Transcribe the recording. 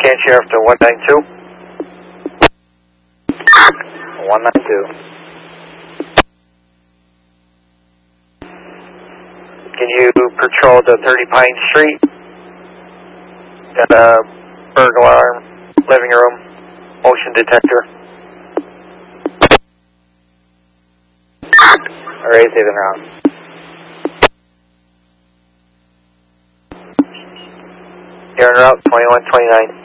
Can Sheriff to 192. 192. Can you patrol the 30 Pine Street? Got a burglar, living room, motion detector. Alright, saving round. You're en route, 2129.